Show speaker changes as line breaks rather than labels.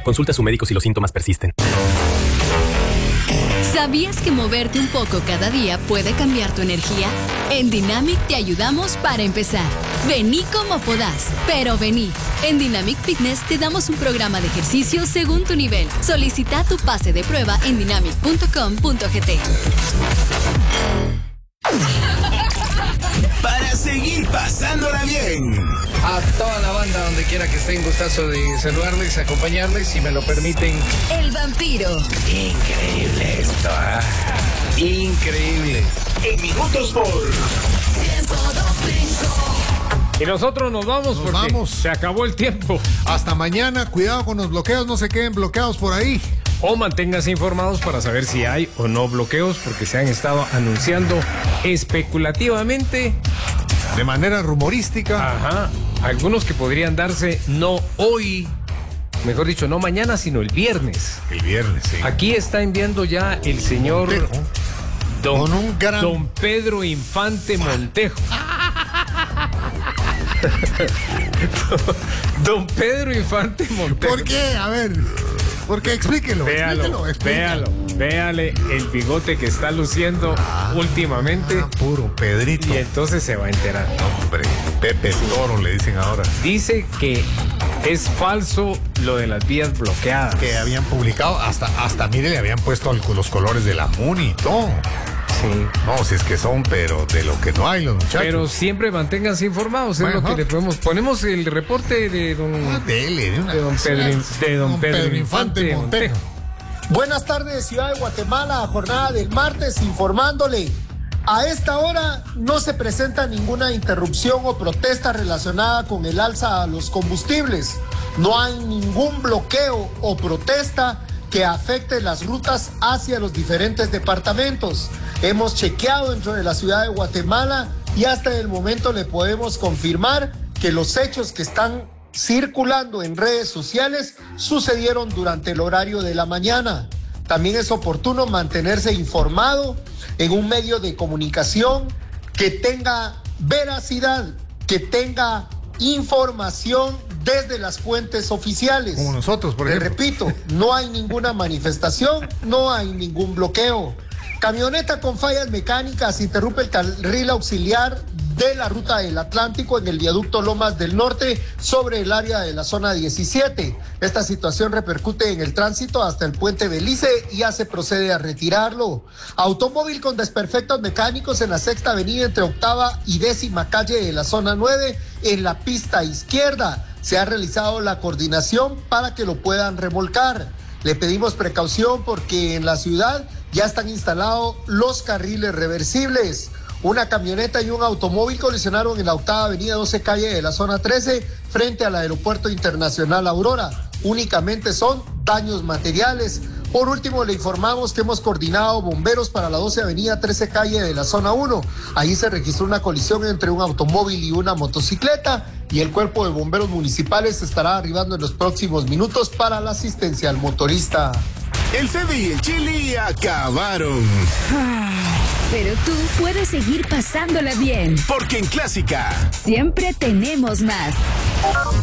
Consulta a su médico si los síntomas persisten.
¿Sabías que moverte un poco cada día puede cambiar tu energía? En Dynamic te ayudamos para empezar. Vení como podás, pero vení. En Dynamic Fitness te damos un programa de ejercicios según tu nivel. Solicita tu pase de prueba en dynamic.com.gt.
Para seguir pasándola bien.
A toda la banda, donde quiera que estén, gustazo de saludarles, acompañarles, si me lo permiten.
El vampiro.
Increíble esto, increíble.
En Minutos por
102.5.
Y nosotros nos vamos porque se acabó el tiempo.
Hasta mañana, cuidado con los bloqueos, no se queden bloqueados por ahí.
O manténganse informados para saber si hay o no bloqueos, porque se han estado anunciando especulativamente.
De manera rumorística.
Ajá. Algunos que podrían darse no hoy, mejor dicho, no mañana, sino el viernes.
El viernes, sí.
Aquí está enviando ya el señor Don Pedro Infante Montejo. Don Pedro Infante Montejo.
¿Por qué? A ver, ¿por qué? Explíquelo.
Véale el bigote que está luciendo últimamente.
Puro Pedrito.
Y entonces se va a enterar.
Hombre, Pepe Toro le dicen ahora.
Dice que es falso lo de las vías bloqueadas.
Que habían publicado, hasta mire, le habían puesto los colores de la MUNI y todo.
Sí.
No, si es que son, pero de lo que no hay los muchachos.
Pero siempre manténganse informados, es lo que le podemos. Ponemos el reporte de don Pedro Infante Montejo.
Buenas tardes, Ciudad de Guatemala, jornada del martes, informándole. A esta hora no se presenta ninguna interrupción o protesta relacionada con el alza a los combustibles. No hay ningún bloqueo o protesta que afecte las rutas hacia los diferentes departamentos. Hemos chequeado dentro de la Ciudad de Guatemala y hasta el momento le podemos confirmar que los hechos que están circulando en redes sociales sucedieron durante el horario de la mañana. También es oportuno mantenerse informado en un medio de comunicación que tenga veracidad, que tenga información desde las fuentes oficiales.
Como nosotros, por ejemplo.
Repito, no hay ninguna manifestación, no hay ningún bloqueo. Camioneta con fallas mecánicas interrumpe el carril auxiliar de la ruta del Atlántico en el viaducto Lomas del Norte sobre el área de la zona 17. Esta situación repercute en el tránsito hasta el puente Belice y ya se procede a retirarlo. Automóvil con desperfectos mecánicos en la Sexta Avenida entre Octava y 10ª calle de la zona 9 en la pista izquierda. Se ha realizado la coordinación para que lo puedan remolcar. Le pedimos precaución porque en la ciudad ya están instalados los carriles reversibles. Una camioneta y un automóvil colisionaron en la Octava Avenida 12 calle de la zona 13 frente al Aeropuerto Internacional Aurora. Únicamente son daños materiales. Por último, le informamos que hemos coordinado bomberos para la 12 Avenida 13 calle de la zona 1. Allí se registró una colisión entre un automóvil y una motocicleta y el cuerpo de bomberos municipales estará arribando en los próximos minutos para la asistencia al motorista.
El Fede y el Chili acabaron.
Pero tú puedes seguir pasándola bien.
Porque en Clásica
siempre tenemos más.